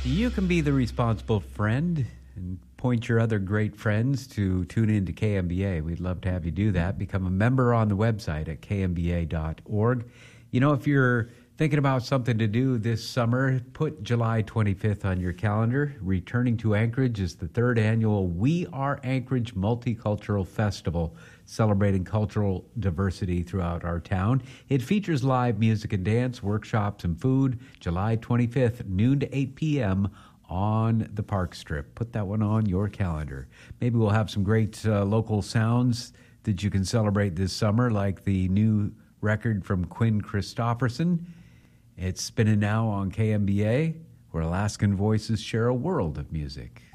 You can be the responsible friend and point your other great friends to tune in to KMBA. We'd love to have you do that. Become a member on the website at kmba.org. You know, if you're thinking about something to do this summer, put July 25th on your calendar. Returning to Anchorage is the third annual We Are Anchorage Multicultural Festival, celebrating cultural diversity throughout our town. It features live music and dance, workshops, and food. July 25th, noon to 8 p.m. on the Park Strip. Put that one on your calendar. Maybe we'll have some great local sounds that you can celebrate this summer, like the new record from Quinn Christopherson. It's spinning now on KMBA, where Alaskan voices share a world of music.